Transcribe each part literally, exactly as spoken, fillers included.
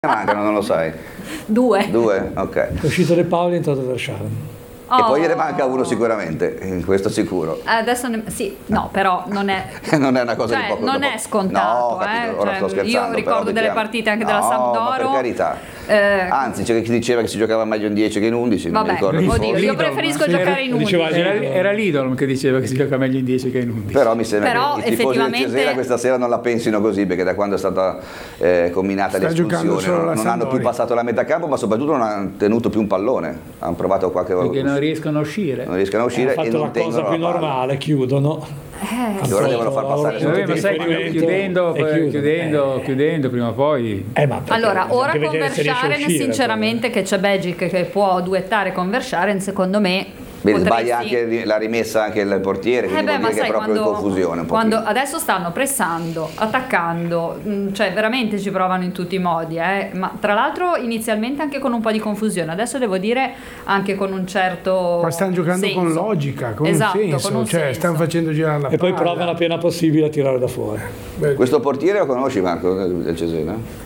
Mancano, non lo sai. Due. Due, ok. È uscito De Paoli e è entrato Verschaven. Oh. E poi gliene manca uno sicuramente, questo sicuro. Adesso ne, sì, no, però non è, non è una cosa cioè, di poco. non dopo. è scontato. No, capito, eh? ora cioè, sto scherzando. io ricordo però delle mettiamo. partite anche no, della Sampdoria. Ma per carità. Eh, Anzi, c'è chi diceva che si giocava meglio in dieci che in undici. Non vabbè, mi ricordo oddio, chi io fosse. preferisco Era- giocare in undici. Era, era Lidl che diceva che si gioca meglio in dieci che in undici. Però mi sembra Però, che i tifosi del effettivamente- Cesena questa sera non la pensino così, perché da quando è stata eh, combinata Sta giocando l'espulsione solo non, la non hanno più Sampdoria. passato la metà campo, ma soprattutto non hanno tenuto più un pallone. Hanno provato qualche volta. Perché non riescono a uscire. Non riescono a uscire Hanno e fatto non la cosa tengono più la palla. normale, chiudono. Eh, E ora devono far passare Sì. sotto Vabbè, ma i sai, riferimenti. chiudendo, E poi- chiudono. chiudendo, Eh. chiudendo prima o poi. Eh, ma perché Allora, bisogna ora anche con vedere se riesce a Verscharen, uscire, sinceramente, che c'è Begic che può duettare con Verscharen, secondo me. Vedi, potresti- sbaglia anche la rimessa anche il portiere, Eh quindi beh, vuol ma dire che sai, è proprio quando, in confusione un po'. quando adesso stanno pressando, attaccando, mh, cioè veramente ci provano in tutti i modi, eh? Ma tra l'altro inizialmente anche con un po' di confusione, adesso devo dire anche con un certo Ma stanno giocando senso. con logica, con Esatto, un senso, con un cioè senso. stanno facendo girare la E poi palla. provano appena possibile a tirare da fuori. Beh, Questo portiere lo conosci, Marco, del del Cesena?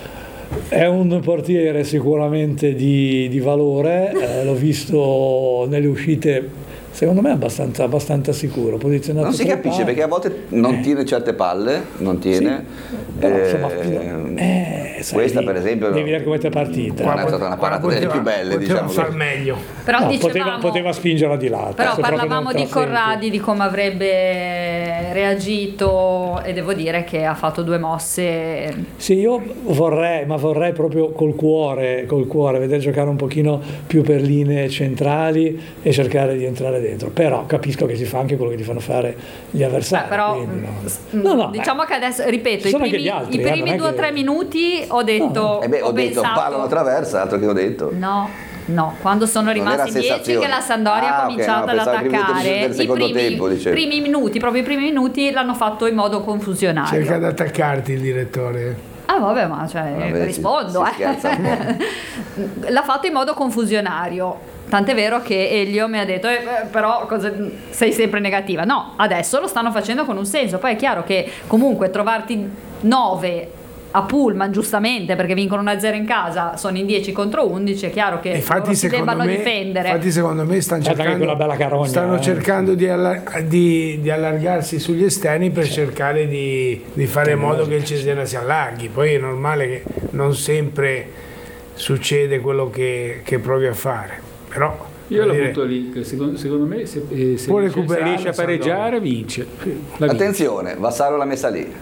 È un portiere sicuramente di, di valore, eh, l'ho visto nelle uscite, secondo me abbastanza, abbastanza sicuro, posizionato Non si tra i capisce pali. perché a volte non tiene certe palle, non tiene. Però, Eh, insomma, eh, sai, questa lì per esempio devi vedere come è partita. non è stata una parata delle più belle, poteva diciamo far così. meglio. Però No, dicevamo, poteva, poteva spingerla di là. però se proprio parlavamo non te di la senti. Corradi, di come avrebbe reagito e devo dire che ha fatto due mosse. Sì, io vorrei, ma vorrei proprio col cuore, col cuore, vedere giocare un pochino più per linee centrali e cercare di entrare dentro. Però capisco che si fa anche quello che ti fanno fare gli avversari. Beh, però quindi, no. mm, No, no, diciamo eh, che adesso, ripeto, ci i sono anche primi, gli altri, i eh, primi non è due o che- tre minuti ho detto, Eh beh, ho, detto pensato, palla traversa, altro che ho detto. no, no, quando sono Non rimasti era dieci sensazione. che la Sampdoria Ah, ha ok, cominciato no, ad pensavo i primi minuti attaccare, del i secondo primi, tempo, dicevo. primi minuti, proprio i primi minuti l'hanno fatto in modo confusionario. Cerca di attaccarti il direttore. Ah vabbè, ma cioè, Vabbè, si- rispondo, si eh. scherza un L'ha fatto in modo confusionario. Tant'è vero che Elio mi ha detto, eh, eh, però cosa- sei sempre negativa. No, adesso lo stanno facendo con un senso. Poi è chiaro che comunque trovarti nove a Pullman, giustamente, perché vincono uno a zero in casa, sono in dieci contro undici, è chiaro che Infatti loro si secondo, debbano me, difendere. infatti secondo me stanno Guarda anche cercando, quella bella carogna, stanno eh. cercando di, allar- di- di allargarsi sugli esterni per cercare di, di fare in modo che il Cesena si allarghi. Poi è normale che non sempre succede quello che, che provi a fare, però Io la voglio dire, butto lì, che secondo, secondo me se, eh, se Può riesce, se recuperare riesce a la Sampdoria. pareggiare vince. La vince. Attenzione, Vassaro l'ha messa lì.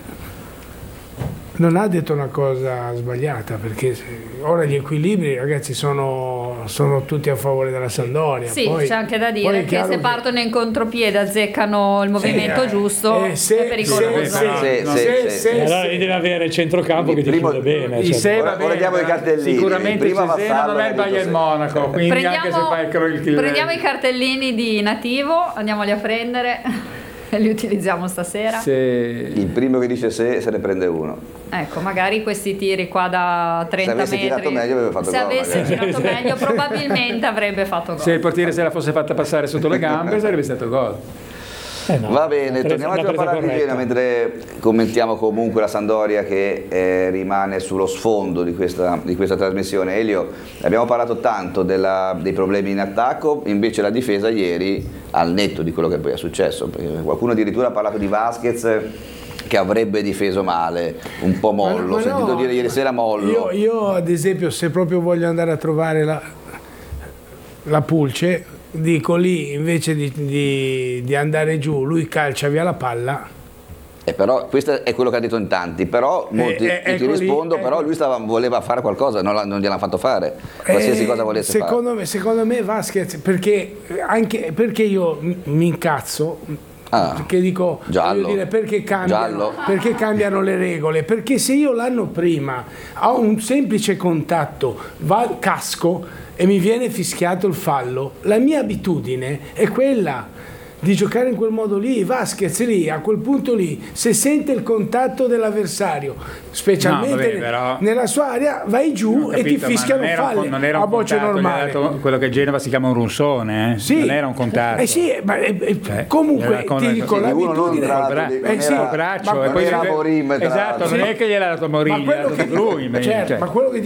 non ha detto una cosa sbagliata, perché se- ora gli equilibri, ragazzi, sono, sono tutti a favore della Sampdoria. Sì, Poi- c'è anche da poi dire è che chiaro se partono in contropiede, azzeccano il movimento eh, giusto, eh, se- è pericoloso. se- Però- Sì, no, sì, se- sì. se- E allora lì deve avere il centrocampo che ti Primo- chiude bene. I cioè. sei Ora- va ora bene, diamo i ma cartellini. sicuramente il Prima Cesena Vassallo non è il ha detto Bayern sì. Monaco, quindi anche se fai il, il, prendiamo i cartellini di Nativo, andiamoli a prendere e li utilizziamo stasera. se, Il primo che dice se se ne prende uno. Ecco, magari questi tiri qua da trenta avessi metri. tirato meglio avrebbe fatto Se gol, avessi magari. tirato meglio probabilmente avrebbe fatto gol. se il portiere se la fosse fatta passare sotto le gambe sarebbe stato gol. Eh no, Va bene, una presa- torniamo una a presa parlare di corretta. Genoa mentre commentiamo comunque la Sampdoria che eh, rimane sullo sfondo di questa, di questa trasmissione. Elio, abbiamo parlato tanto della- dei problemi in attacco, invece la difesa ieri, al netto di quello che poi è successo, perché qualcuno addirittura ha parlato di Vasquez che avrebbe difeso male, un po' mollo, Ma- ma ho sentito no, dire ieri sera mollo. Io, io, ad esempio, se proprio voglio andare a trovare la, la pulce, dico lì invece di, di- di andare giù, lui calcia via la palla. Eh, però questo è quello che ha detto in tanti, però molti eh, ti ecco lì, rispondo, ecco. però lui stava, voleva fare qualcosa, non, l'ha- non gliel'hanno fatto fare, qualsiasi Eh, cosa volesse fare. secondo me, secondo me Vasquez, perché, anche, perché io m- mi incazzo, Ah, perché dico, giallo. voglio dire, perché cambiano, Giallo. perché cambiano le regole? Perché se io l'anno prima ho un semplice contatto, va, casco e mi viene fischiato il fallo, la mia abitudine è quella di giocare in quel modo lì. Vasquez lì, a quel punto lì, se sente il contatto dell'avversario, specialmente No, vabbè, però- nella sua area, vai giù Ho e ti capito, ma fischiano non era un falli con- non era un a voce contatto, gli ha normale. dato quello che a Genova si chiama un runsone, eh? Sì. Non era un contatto. Eh sì, ma eh, eh, Cioè, comunque era con- ti dico sì, uno non l'abitudine. tra Col bra- l'altro, eh non sì, era- col braccio ma e poi era deve- Morim, tra esatto, l'altro. non è che gliel'ha dato Mourinho, Ma quello gliel'ha dato che, lui, certo, cioè. ma quello che